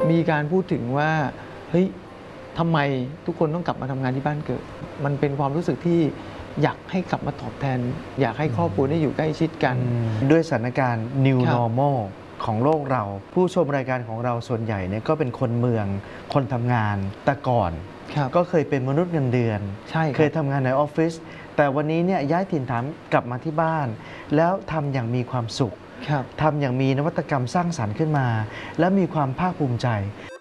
มีการพูดถึงว่าเฮ้ยทำไมทุกคนต้องกลับมาทำงานที่บ้านเกิดมันเป็นความรู้สึกที่อยากให้กลับมาตอบแทนอยากให้ครอบครัวได้อยู่ใกล้ชิดกันด้วยสถานการณ์ New ครับ Normal ของโลกเราผู้ชมรายการของเราส่วนใหญ่เนี่ยก็เป็นคนเมืองคนทำงานแต่ก่อนก็เคยเป็นมนุษย์เงินเดือนเคยทำงานในออฟฟิศแต่วันนี้เนี่ยย้ายถิ่นฐานกลับมาที่บ้านแล้วทำอย่างมีความสุขทำอย่างมีนวัตกรรมสร้างสรรค์ขึ้นมาและมีความภาคภูมิใจ